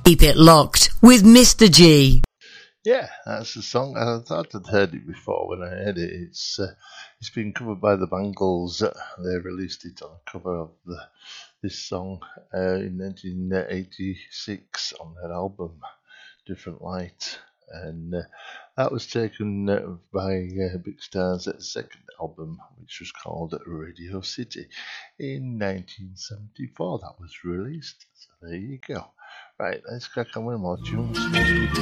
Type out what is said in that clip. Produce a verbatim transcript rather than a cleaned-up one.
Keep It Locked with Mister G. Yeah, that's the song. I thought I'd heard it before when I heard it. It's uh, it's been covered by the Bangles. They released it on a cover of the, this song uh, in nineteen eighty-six on their album Different Light, and uh, that was taken uh, by uh, Big Star's second album, which was called Radio City, in nineteen seventy-four. That was released. So there you go. Right, let's crack on with more tunes.